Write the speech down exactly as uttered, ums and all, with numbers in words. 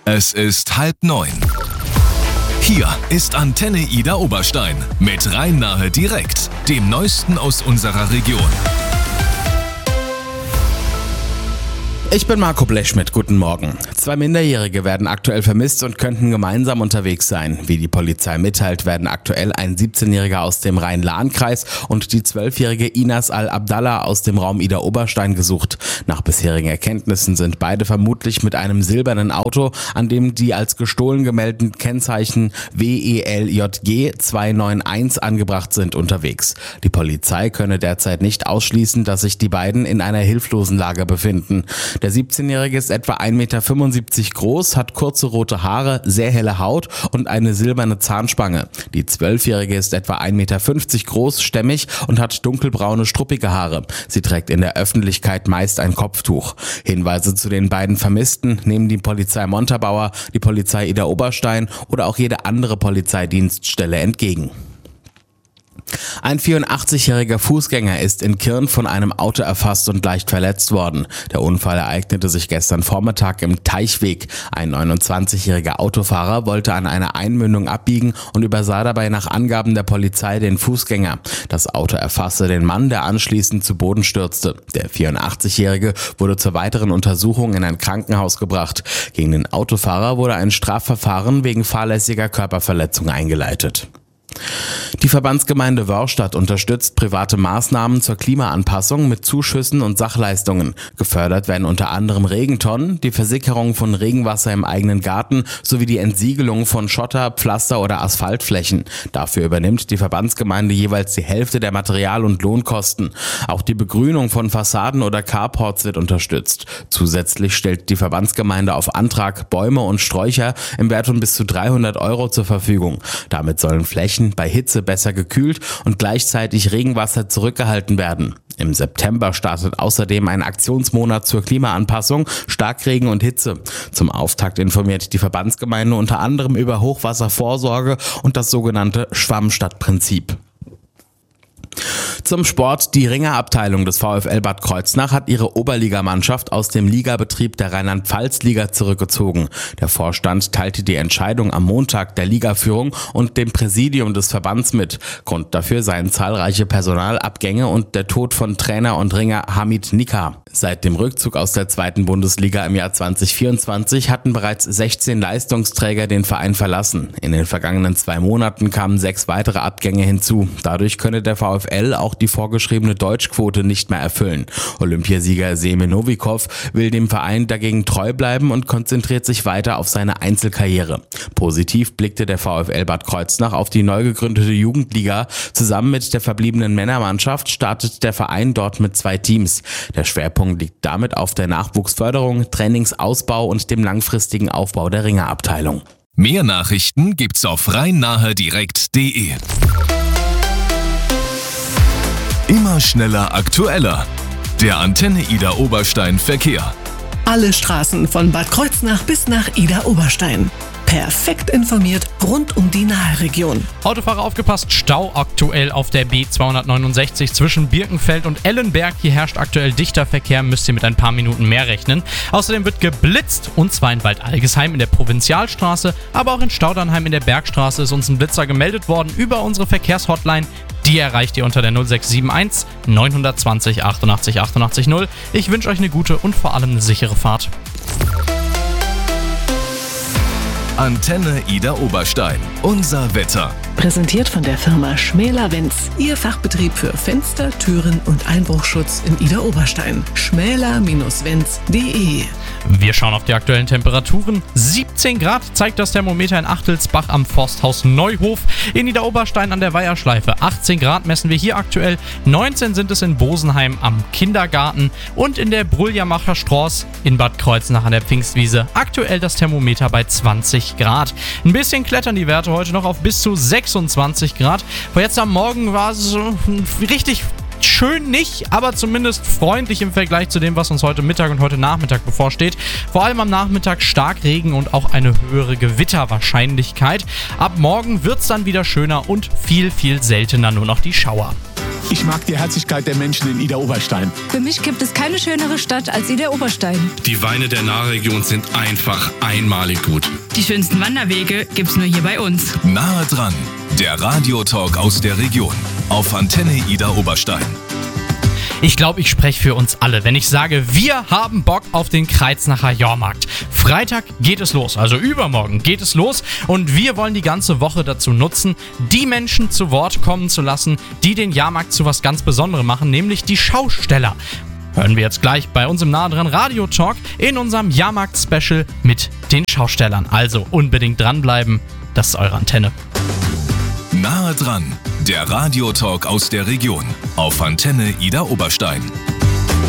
Es ist halb neun. Hier ist Antenne Ida Oberstein mit Rhein-Nahe direkt, dem Neuesten aus unserer Region. Ich bin Marco Blechschmidt, guten Morgen. Zwei Minderjährige werden aktuell vermisst und könnten gemeinsam unterwegs sein. Wie die Polizei mitteilt, werden aktuell ein siebzehnjähriger aus dem Rhein-Lahn-Kreis und die zwölfjährige Inas Al-Abdallah aus dem Raum Ida Oberstein gesucht. Nach bisherigen Erkenntnissen sind beide vermutlich mit einem silbernen Auto, an dem die als gestohlen gemeldeten Kennzeichen W E L J G zwei neun eins angebracht sind, unterwegs. Die Polizei könne derzeit nicht ausschließen, dass sich die beiden in einer hilflosen Lage befinden. Der siebzehnjährige ist etwa ein Meter fünfundsiebzig groß, hat kurze rote Haare, sehr helle Haut und eine silberne Zahnspange. Die zwölfjährige ist etwa ein Meter fünfzig groß, stämmig und hat dunkelbraune, struppige Haare. Sie trägt in der Öffentlichkeit meist ein Kopftuch. Hinweise zu den beiden Vermissten nehmen die Polizei Montabaur, die Polizei Ida Oberstein oder auch jede andere Polizeidienststelle entgegen. Ein vierundachtzigjähriger Fußgänger ist in Kirn von einem Auto erfasst und leicht verletzt worden. Der Unfall ereignete sich gestern Vormittag im Teichweg. Ein neunundzwanzigjähriger Autofahrer wollte an einer Einmündung abbiegen und übersah dabei nach Angaben der Polizei den Fußgänger. Das Auto erfasste den Mann, der anschließend zu Boden stürzte. Der vierundachtzigjährige wurde zur weiteren Untersuchung in ein Krankenhaus gebracht. Gegen den Autofahrer wurde ein Strafverfahren wegen fahrlässiger Körperverletzung eingeleitet. Die Verbandsgemeinde Wörrstadt unterstützt private Maßnahmen zur Klimaanpassung mit Zuschüssen und Sachleistungen. Gefördert werden unter anderem Regentonnen, die Versickerung von Regenwasser im eigenen Garten sowie die Entsiegelung von Schotter-, Pflaster- oder Asphaltflächen. Dafür übernimmt die Verbandsgemeinde jeweils die Hälfte der Material- und Lohnkosten. Auch die Begrünung von Fassaden oder Carports wird unterstützt. Zusätzlich stellt die Verbandsgemeinde auf Antrag Bäume und Sträucher im Wert von bis zu dreihundert Euro zur Verfügung. Damit sollen Flächen bei Hitze besser gekühlt und gleichzeitig Regenwasser zurückgehalten werden. Im September startet außerdem ein Aktionsmonat zur Klimaanpassung, Starkregen und Hitze. Zum Auftakt informiert die Verbandsgemeinde unter anderem über Hochwasservorsorge und das sogenannte Schwammstadtprinzip. Zum Sport. Die Ringerabteilung des VfL Bad Kreuznach hat ihre Oberligamannschaft aus dem Ligabetrieb der Rheinland-Pfalz-Liga zurückgezogen. Der Vorstand teilte die Entscheidung am Montag der Ligaführung und dem Präsidium des Verbands mit. Grund dafür seien zahlreiche Personalabgänge und der Tod von Trainer und Ringer Hamid Nika. Seit dem Rückzug aus der zweiten Bundesliga im Jahr zwanzig vierundzwanzig hatten bereits sechzehn Leistungsträger den Verein verlassen. In den vergangenen zwei Monaten kamen sechs weitere Abgänge hinzu. Dadurch könne der VfL auch die vorgeschriebene Deutschquote nicht mehr erfüllen. Olympiasieger Semir Novikov will dem Verein dagegen treu bleiben und konzentriert sich weiter auf seine Einzelkarriere. Positiv blickte der VfL Bad Kreuznach auf die neu gegründete Jugendliga. Zusammen mit der verbliebenen Männermannschaft startet der Verein dort mit zwei Teams. Der Schwerpunkt liegt damit auf der Nachwuchsförderung, Trainingsausbau und dem langfristigen Aufbau der Ringerabteilung. Mehr Nachrichten gibt's auf rhein-nahe direkt punkt de. Immer schneller, aktueller. Der Antenne Ida Oberstein Verkehr. Alle Straßen von Bad Kreuznach bis nach Ida Oberstein. Perfekt informiert rund um die Nahe-Region. Autofahrer aufgepasst, Stau aktuell auf der B zweihundertneunundsechzig zwischen Birkenfeld und Ellenberg. Hier herrscht aktuell dichter Verkehr, müsst ihr mit ein paar Minuten mehr rechnen. Außerdem wird geblitzt und zwar in Waldalgesheim in der Provinzialstraße, aber auch in Staudernheim in der Bergstraße ist uns ein Blitzer gemeldet worden über unsere Verkehrshotline. Die erreicht ihr unter der null sechs sieben eins neun zwei null achtundachtzig achtundachtzig null. Ich wünsche euch eine gute und vor allem eine sichere Fahrt. Antenne Ida Oberstein. Unser Wetter. Präsentiert von der Firma Schmäler-Wenz. Ihr Fachbetrieb für Fenster, Türen und Einbruchschutz in Ida Oberstein. schmäler Bindestrich wenz punkt de. Wir schauen auf die aktuellen Temperaturen. siebzehn Grad zeigt das Thermometer in Achtelsbach am Forsthaus Neuhof. In Ida Oberstein an der Weiherschleife achtzehn Grad messen wir hier aktuell. neunzehn sind es in Bosenheim am Kindergarten und in der Bruljamacher Straße in Bad Kreuznach an der Pfingstwiese. Aktuell das Thermometer bei zwanzig Grad. Ein bisschen klettern die Werte heute noch auf bis zu sechsundzwanzig Grad. Vor jetzt am Morgen war es richtig schön nicht, aber zumindest freundlich im Vergleich zu dem, was uns heute Mittag und heute Nachmittag bevorsteht. Vor allem am Nachmittag stark Regen und auch eine höhere Gewitterwahrscheinlichkeit. Ab morgen wird es dann wieder schöner und viel, viel seltener nur noch die Schauer. Ich mag die Herzlichkeit der Menschen in Idar-Oberstein. Für mich gibt es keine schönere Stadt als Idar-Oberstein. Die Weine der Nahregion sind einfach einmalig gut. Die schönsten Wanderwege gibt's nur hier bei uns. Nahe dran, der Radiotalk aus der Region auf Antenne Idar-Oberstein. Ich glaube, ich spreche für uns alle, wenn ich sage, wir haben Bock auf den Kreuznacher Jahrmarkt. Freitag geht es los, also übermorgen geht es los und wir wollen die ganze Woche dazu nutzen, die Menschen zu Wort kommen zu lassen, die den Jahrmarkt zu was ganz Besonderem machen, nämlich die Schausteller. Hören wir jetzt gleich bei uns im Nahe dran Radio Talk in unserem Jahrmarkt-Special mit den Schaustellern. Also unbedingt dranbleiben, das ist eure Antenne. Nahe dran, der Radiotalk aus der Region auf Antenne Idar-Oberstein.